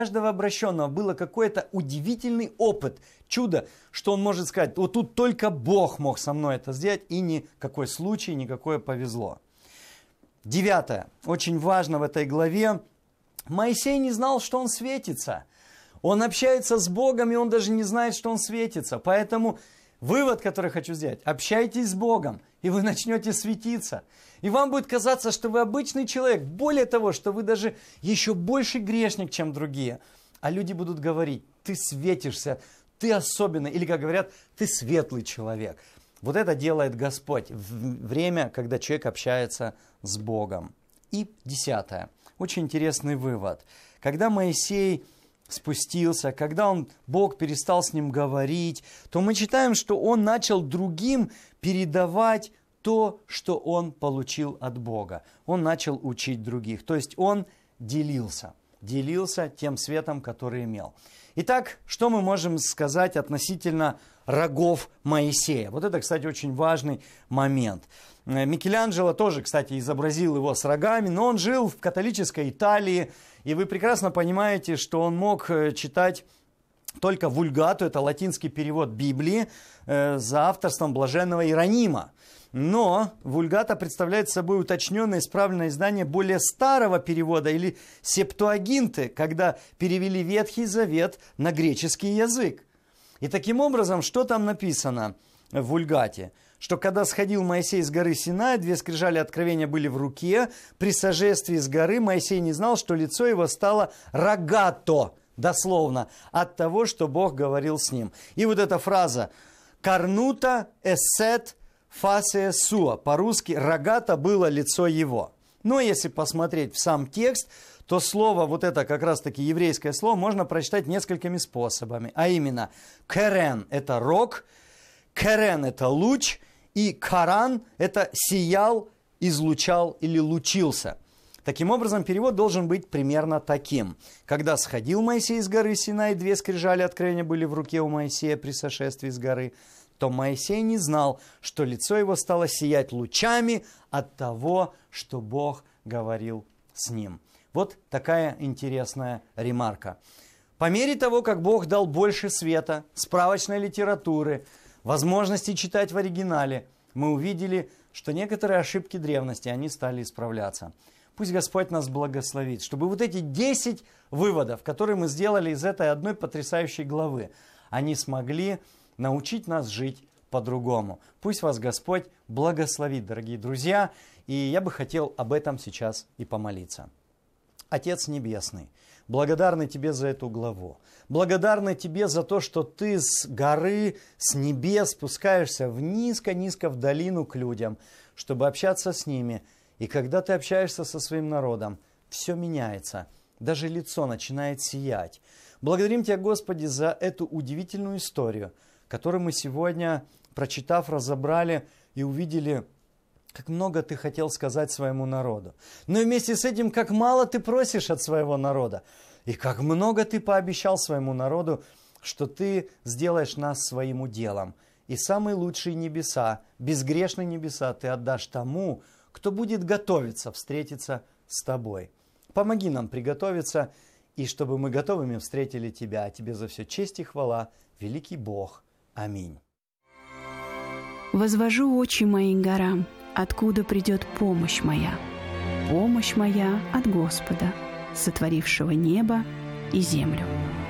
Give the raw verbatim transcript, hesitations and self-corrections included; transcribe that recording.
каждого обращенного было какой-то удивительный опыт, чудо, что он может сказать, вот тут только Бог мог со мной это сделать, и никакой случай, никакое повезло. Девятое. Очень важно в этой главе. Моисей не знал, что он светится. Он общается с Богом, и он даже не знает, что он светится. Поэтому вывод, который хочу сделать, общайтесь с Богом, и вы начнете светиться. И вам будет казаться, что вы обычный человек. Более того, что вы даже еще больше грешник, чем другие. А люди будут говорить, ты светишься, ты особенный. Или, как говорят, ты светлый человек. Вот это делает Господь в время, когда человек общается с Богом. И десятое. Очень интересный вывод. Когда Моисей спустился, когда он, Бог перестал с ним говорить, то мы читаем, что он начал другим передавать то, что он получил от Бога. Он начал учить других. То есть он делился. Делился тем светом, который имел. Итак, что мы можем сказать относительно рогов Моисея? Вот это, кстати, очень важный момент. Микеланджело тоже, кстати, изобразил его с рогами, но он жил в католической Италии, и вы прекрасно понимаете, что он мог читать только вульгату, это латинский перевод Библии, э, за авторством блаженного Иеронима. Но вульгата представляет собой уточненное, исправленное издание более старого перевода или септуагинты, когда перевели Ветхий Завет на греческий язык. И таким образом, что там написано в вульгате? Что когда сходил Моисей с горы Синай, две скрижали откровения были в руке, при сожествии с горы Моисей не знал, что лицо его стало рогато, дословно, от того, что Бог говорил с ним. И вот эта фраза «карнута эсет фасе суа», по-русски «рогато было лицо его». Но если посмотреть в сам текст, то слово, вот это как раз-таки еврейское слово, можно прочитать несколькими способами. А именно, керен – это рог, керен – это луч, и каран – это сиял, излучал или лучился. Таким образом, перевод должен быть примерно таким. Когда сходил Моисей с горы Синай, две скрижали откровения были в руке у Моисея при сошествии с горы, то Моисей не знал, что лицо его стало сиять лучами от того, что Бог говорил с ним. Вот такая интересная ремарка. По мере того, как Бог дал больше света, справочной литературы, возможности читать в оригинале, мы увидели, что некоторые ошибки древности, они стали исправляться. Пусть Господь нас благословит, чтобы вот эти десять выводов, которые мы сделали из этой одной потрясающей главы, они смогли научить нас жить по-другому. Пусть вас Господь благословит, дорогие друзья, и я бы хотел об этом сейчас и помолиться. Отец Небесный, благодарны Тебе за эту главу. Благодарны Тебе за то, что Ты с горы, с небес спускаешься в низко-низко в долину к людям, чтобы общаться с ними. И когда Ты общаешься со своим народом, все меняется. Даже лицо начинает сиять. Благодарим Тебя, Господи, за эту удивительную историю, которую мы сегодня, прочитав, разобрали и увидели, как много Ты хотел сказать своему народу. Но вместе с этим, как мало Ты просишь от своего народа. И как много Ты пообещал своему народу, что Ты сделаешь нас своим уделом. И самые лучшие небеса, безгрешные небеса Ты отдашь тому, кто будет готовиться встретиться с Тобой. Помоги нам приготовиться, и чтобы мы готовыми встретили Тебя. А Тебе за все честь и хвала, великий Бог. Аминь. Возвожу очи мои к горам, откуда придет помощь моя. Помощь моя от Господа, сотворившего небо и землю.